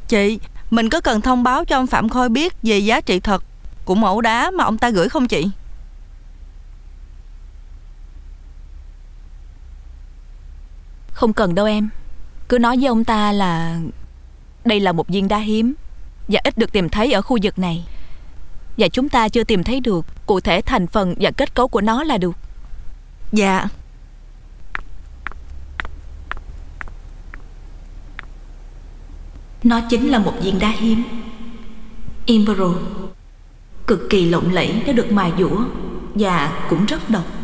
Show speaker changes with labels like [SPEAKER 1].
[SPEAKER 1] Chị, mình có cần thông báo cho ông Phạm Khôi biết về giá trị thật của mẫu đá mà ông ta gửi không chị?
[SPEAKER 2] Không cần đâu em. Cứ nói với ông ta là đây là một viên đá hiếm và ít được tìm thấy ở khu vực này, và chúng ta chưa tìm thấy được cụ thể thành phần và kết cấu của nó là được.
[SPEAKER 1] Dạ.
[SPEAKER 3] Nó chính là một viên đá hiếm Emerald, cực kỳ lộng lẫy nếu được mài dũa, và cũng rất độc.